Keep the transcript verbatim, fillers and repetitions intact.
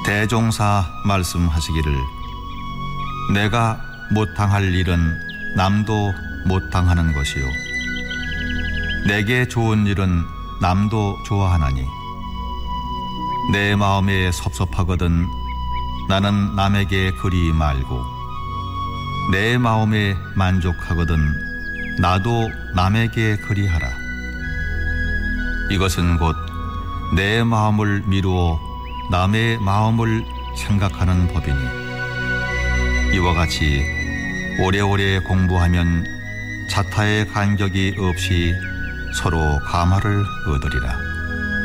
대종사 말씀하시기를 내가 못 당할 일은 남도 못 당하는 것이요 내게 좋은 일은 남도 좋아하나니 내 마음에 섭섭하거든 나는 남에게 그리 말고 내 마음에 만족하거든 나도 남에게 그리하라. 이것은 곧 내 마음을 미루어 남의 마음을 생각하는 법이니 이와 같이 오래오래 공부하면 자타의 간격이 없이 서로 감화를 얻으리라.